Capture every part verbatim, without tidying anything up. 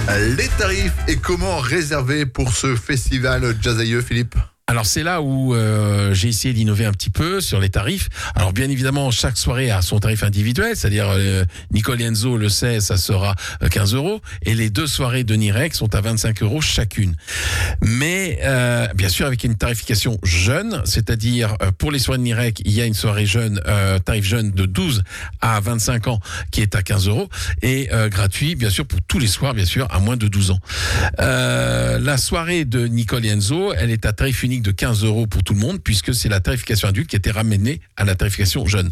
Les tarifs et comment réserver pour ce festival Jazz-Aïeux, Philippe ? Alors c'est là où euh, j'ai essayé d'innover un petit peu sur les tarifs. Alors bien évidemment, chaque soirée a son tarif individuel, c'est-à-dire euh, Nicole et Enzo le sait, ça sera quinze euros, et les deux soirées de Nirek sont à vingt-cinq euros chacune. Mais euh, bien sûr avec une tarification jeune, c'est-à-dire euh, pour les soirées de Nirek, il y a une soirée jeune, euh, tarif jeune de douze à vingt-cinq ans qui est à quinze euros, et euh, gratuit bien sûr pour tous les soirs, bien sûr, à moins de douze ans. Euh, la soirée de Nicole et Enzo, elle est à tarif unique de quinze euros pour tout le monde, puisque c'est la tarification adulte qui a été ramenée à la tarification jeune.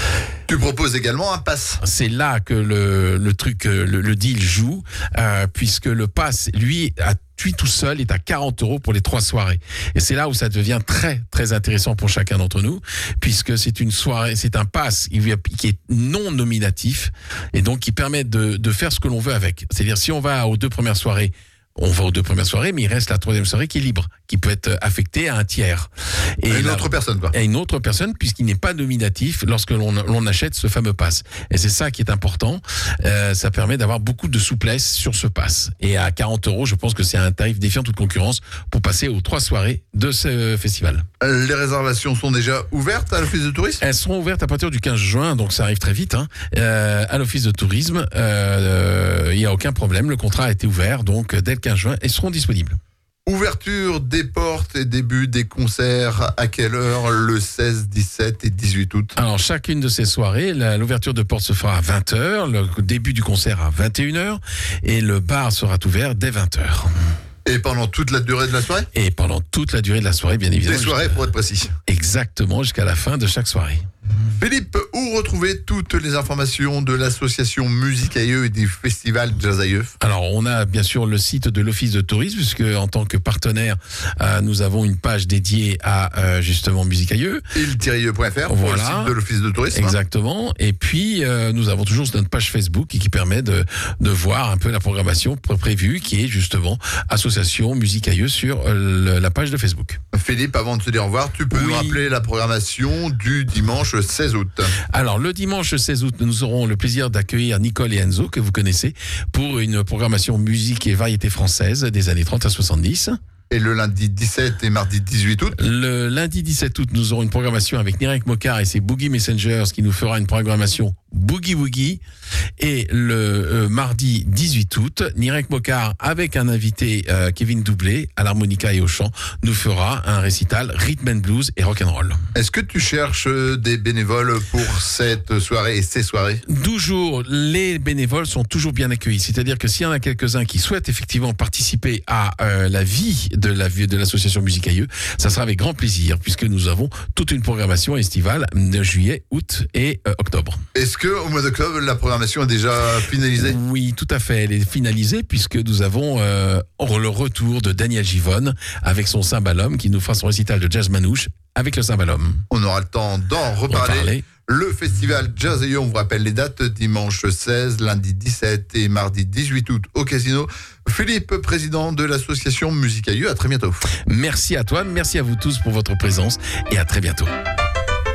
Tu proposes également un pass. C'est là que le, le truc, le, le deal joue, euh, puisque le pass, lui, à lui tout seul est à quarante euros pour les trois soirées. Et c'est là où ça devient très, très intéressant pour chacun d'entre nous, puisque c'est une soirée, c'est un pass qui est non nominatif, et donc qui permet de, de faire ce que l'on veut avec. C'est-à-dire, si on va aux deux premières soirées, on va aux deux premières soirées, mais il reste la troisième soirée qui est libre, qui peut être affectée à un tiers. Et à une là, autre personne, quoi. À une autre personne, puisqu'il n'est pas nominatif lorsque l'on, l'on achète ce fameux pass. Et c'est ça qui est important. Euh, ça permet d'avoir beaucoup de souplesse sur ce pass. Et à quarante euros, je pense que c'est un tarif défiant toute concurrence pour passer aux trois soirées de ce festival. Les réservations sont déjà ouvertes à l'Office de tourisme ? Elles seront ouvertes à partir du quinze juin, donc ça arrive très vite. Hein. Euh, à l'Office de tourisme, il euh, n'y a aucun problème. Le contrat a été ouvert, donc dès le quinze juin, elles seront disponibles. Ouverture des portes et début des concerts, à quelle heure le seize, dix-sept et dix-huit août ? Alors, chacune de ces soirées, la, l'ouverture de porte se fera à vingt heures, le début du concert à vingt et une heures, et le bar sera ouvert dès vingt heures. Et pendant toute la durée de la soirée ? Et pendant toute la durée de la soirée, bien évidemment. Des soirées, pour être précis. Exactement, jusqu'à la fin de chaque soirée. Philippe, où retrouver toutes les informations de l'association Musicaïeux et du festival Jazz-Aïeux ? Alors, on a bien sûr le site de l'Office de tourisme, puisque en tant que partenaire, euh, nous avons une page dédiée à euh, justement Musicaïeux. il tiret point f r, Voilà. Pour le site de l'Office de tourisme. Exactement. Et puis, euh, nous avons toujours notre page Facebook qui permet de, de voir un peu la programmation prévue, qui est justement Association Musicaïeux sur euh, la page de Facebook. Philippe, avant de se dire au revoir, tu peux Oui. nous rappeler la programmation du dimanche seize août. Alors, le dimanche seize août, nous aurons le plaisir d'accueillir Nicole et Enzo, que vous connaissez, pour une programmation musique et variété française des années trente à soixante-dix. Et le lundi dix-sept et mardi dix-huit août. Le lundi dix-sept août, nous aurons une programmation avec Nirek Mokar et ses Boogie Messengers qui nous fera une programmation Boogie Woogie. Et le euh, mardi dix-huit août, Nirek Mokar, avec un invité, euh, Kevin Doublé, à l'harmonica et au chant, nous fera un récital Rhythm and Blues et Rock'n'Roll. Est-ce que tu cherches des bénévoles pour cette soirée et ces soirées ? Toujours, les bénévoles sont toujours bien accueillis. C'est-à-dire que s'il y en a quelques-uns qui souhaitent effectivement participer à euh, la vie de la vie de l'association Musicaïeux, ça sera avec grand plaisir, puisque nous avons toute une programmation estivale de juillet, août et euh, octobre. Est-ce que au mois d'octobre, la programmation est déjà finalisée ? Oui, tout à fait. Elle est finalisée puisque nous avons euh, le retour de Daniel Givonne avec son cymbalum qui nous fera son récital de jazz manouche avec le cymbalum. On aura le temps d'en reparler. Reparler. Le festival Jazz-Aïeux, on vous rappelle les dates, dimanche seize, lundi dix-sept et mardi dix-huit août au Casino. Philippe, président de l'association Musicaïeux, à très bientôt. Merci à toi, merci à vous tous pour votre présence et à très bientôt.